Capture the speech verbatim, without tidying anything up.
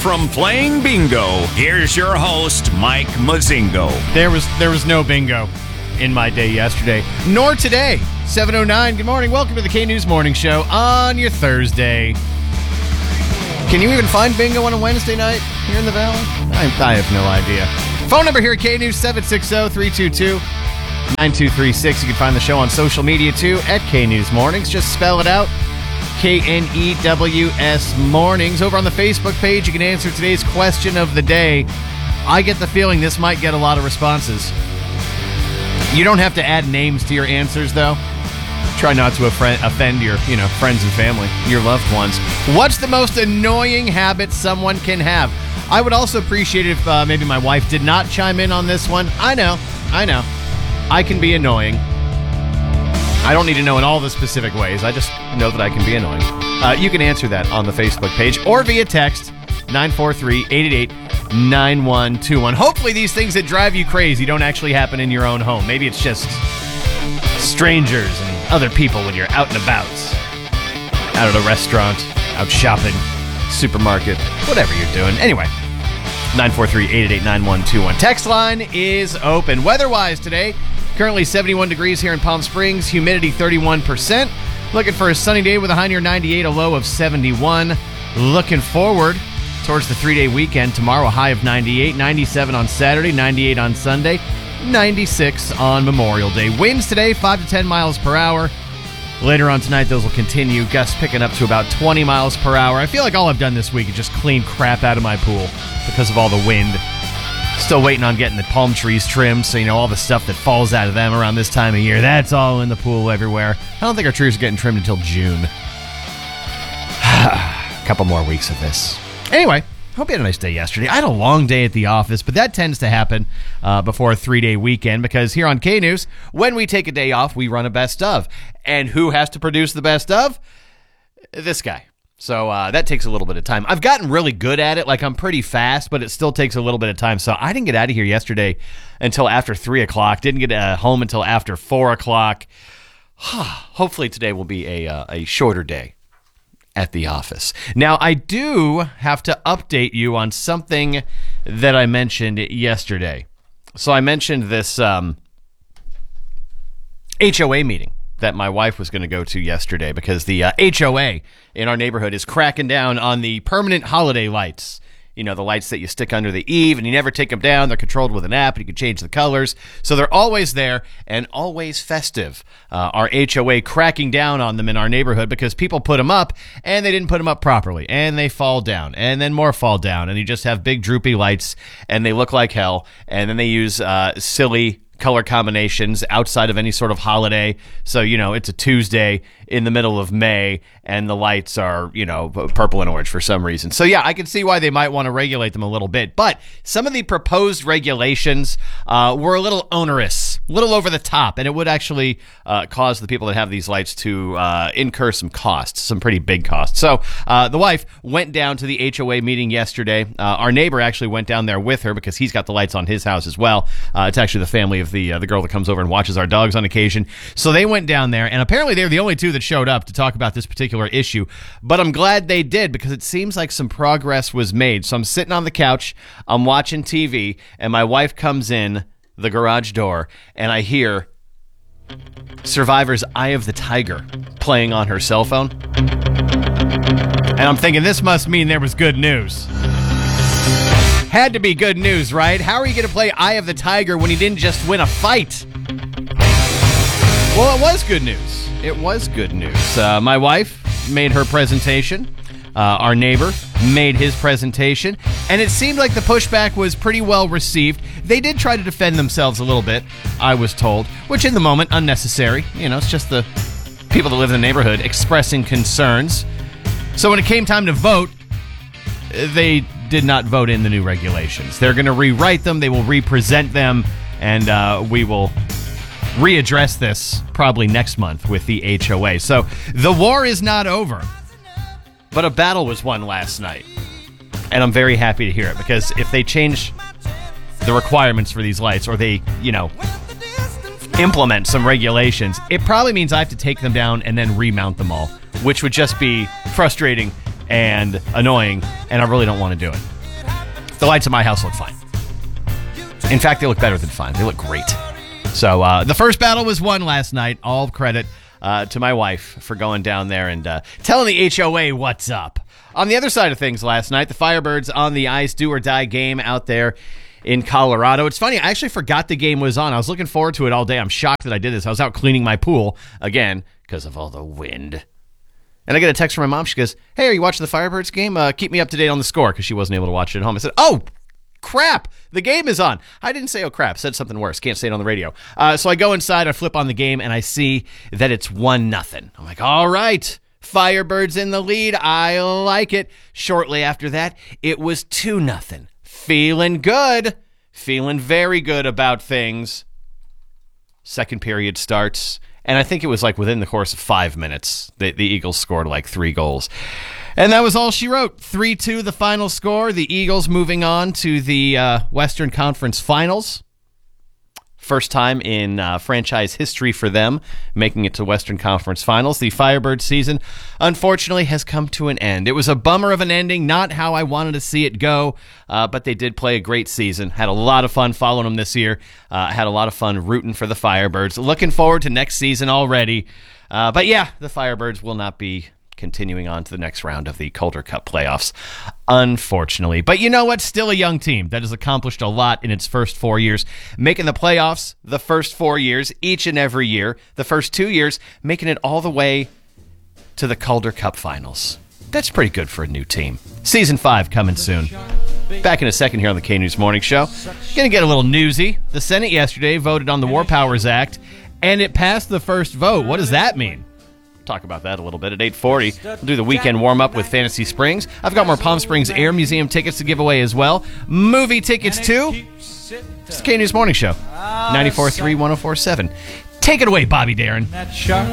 from playing bingo, here's your host, Mike Mozingo. There was there was no bingo in my day yesterday, nor today. seven oh nine, good morning. Welcome to the K-News Morning Show on your Thursday. Can you even find bingo on a Wednesday night here in the Valley? I, I have no idea. Phone number here at K-News, seven six zero, three two two, nine two three six. You can find the show on social media, too, at K-News Mornings. Just spell it out, K N E W S Mornings. Over on the Facebook page, you can answer today's question of the day. I get the feeling this might get a lot of responses. You don't have to add names to your answers, though. Try not to offend your, you know, friends and family, your loved ones. What's the most annoying habit someone can have? I would also appreciate it if uh, maybe my wife did not chime in on this one. I know, I know. I can be annoying. I don't need to know in all the specific ways. I just know that I can be annoying. Uh, you can answer that on the Facebook page or via text, nine four three, eight eight eight, nine one two one. Hopefully these things that drive you crazy don't actually happen in your own home. Maybe it's just strangers and other people when you're out and about. Out at a restaurant, out shopping, supermarket, whatever you're doing. Anyway, nine four three, eight eight eight, nine one two one. Text line is open. Weather-wise today, currently seventy-one degrees here in Palm Springs, humidity thirty-one percent. Looking for a sunny day with a high near ninety-eight, a low of seventy-one. Looking forward towards the three-day weekend. Tomorrow, a high of ninety-eight, ninety-seven on Saturday, ninety-eight on Sunday, ninety-six on Memorial Day. Winds today, five to ten miles per hour. Later on tonight, those will continue. Gusts picking up to about twenty miles per hour. I feel like all I've done this week is just clean crap out of my pool because of all the wind. Still waiting on getting the palm trees trimmed, so you know all the stuff that falls out of them around this time of year, that's all in the pool everywhere. I don't think our trees are getting trimmed until June. A couple more weeks of this. Anyway, hope you had a nice day yesterday. I had a long day at the office, but that tends to happen uh, before a three-day weekend because here on K-News, when we take a day off, we run a best of. And who has to produce the best of? This guy. So uh, that takes a little bit of time. I've gotten really good at it. Like, I'm pretty fast, but it still takes a little bit of time. So I didn't get out of here yesterday until after three o'clock. Didn't get uh, home until after four o'clock. Hopefully today will be a, uh, a shorter day at the office. Now, I do have to update you on something that I mentioned yesterday. So I mentioned this um, H O A meeting that my wife was going to go to yesterday because the uh, H O A in our neighborhood is cracking down on the permanent holiday lights. You know, the lights that you stick under the eave and you never take them down. They're controlled with an app and you can change the colors. So they're always there and always festive. Uh, our H O A cracking down on them in our neighborhood because people put them up and they didn't put them up properly. And they fall down and then more fall down. And you just have big droopy lights and they look like hell. And then they use uh, silly color combinations outside of any sort of holiday. So, you know, it's a Tuesday in the middle of May and the lights are, you know, purple and orange for some reason. So, yeah, I can see why they might want to regulate them a little bit. But some of the proposed regulations uh, were a little onerous, a little over the top, and it would actually uh, cause the people that have these lights to uh, incur some costs, some pretty big costs. So uh, the wife went down to the H O A meeting yesterday. Uh, our neighbor actually went down there with her because he's got the lights on his house as well. Uh, it's actually the family of the uh, the girl that comes over and watches our dogs on occasion. So they went down there, and apparently they were the only two that showed up to talk about this particular issue. But I'm glad they did because it seems like some progress was made. So I'm sitting on the couch, I'm watching T V, and my wife comes in the garage door, and I hear Survivor's Eye of the Tiger playing on her cell phone. And I'm thinking, this must mean there was good news. Had to be good news, right? How are you going to play Eye of the Tiger when he didn't just win a fight? Well, it was good news. It was good news. Uh, my wife made her presentation. Uh, our neighbor made his presentation. And it seemed like the pushback was pretty well received. They did try to defend themselves a little bit, I was told, which in the moment, unnecessary. You know, it's just the people that live in the neighborhood expressing concerns. So when it came time to vote, they did not vote in the new regulations. They're going to rewrite them. They will represent them. And uh, we will readdress this probably next month with the H O A. So the war is not over. But a battle was won last night. And I'm very happy to hear it because if they change the requirements for these lights or they, you know, implement some regulations, it probably means I have to take them down and then remount them all, which would just be frustrating and annoying, and I really don't want to do it. The lights in my house look fine. In fact, they look better than fine. They look great. So uh, the first battle was won last night. All credit uh, to my wife for going down there and uh, telling the H O A what's up. On the other side of things last night, the Firebirds on the ice, do or die game out there in Colorado. It's funny, I actually forgot the game was on. I was looking forward to it all day. I'm shocked that I did this. I was out cleaning my pool, again, because of all the wind. And I get a text from my mom. She goes, hey, are you watching the Firebirds game? Uh, keep me up to date on the score, because she wasn't able to watch it at home. I said, oh, crap, the game is on. I didn't say, oh, crap, said something worse. Can't say it on the radio. Uh, so I go inside, I flip on the game, and I see that it's one nothing. I'm like, all right. Firebirds in the lead. I like it. Shortly after that, it was two nothing. Feeling good. Feeling very good about things. Second period starts, and I think it was like within the course of five minutes, the, the Eagles scored like three goals. And that was all she wrote. three two the final score. The Eagles moving on to the uh, Western Conference Finals. First time in uh, franchise history for them, making it to Western Conference Finals. The Firebird season, unfortunately, has come to an end. It was a bummer of an ending, not how I wanted to see it go, uh, but they did play a great season. Had a lot of fun following them this year. Uh, had a lot of fun rooting for the Firebirds. Looking forward to next season already. Uh, but yeah, the Firebirds will not be continuing on to the next round of the Calder Cup playoffs, unfortunately. But you know what? Still a young team that has accomplished a lot in its first four years. Making the playoffs the first four years, each and every year. The first two years, making it all the way to the Calder Cup finals. That's pretty good for a new team. Season five coming soon. Back in a second here on the K-News Morning Show. Gonna get a little newsy. The Senate yesterday voted on the War Powers Act, and it passed the first vote. What does that mean? Talk about that a little bit at eight forty. We'll do the weekend warm-up with Fantasy Springs. I've got more Palm Springs Air Museum tickets to give away as well. Movie tickets, too. It's the K-News Morning Show. ninety-four point three, one oh four point seven. Take it away, Bobby Darin.